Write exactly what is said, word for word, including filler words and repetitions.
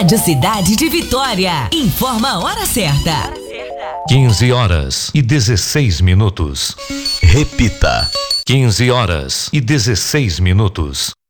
Rádio Cidade de Vitória. Informa a hora certa. quinze horas e dezesseis minutos. Repita. quinze horas e dezesseis minutos.